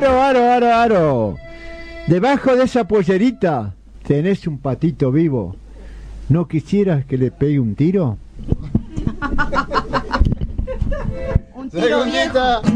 aro. Debajo de esa pollerita tenés un patito vivo. ¿No quisieras que le pegue un tiro? Un tiro viejo.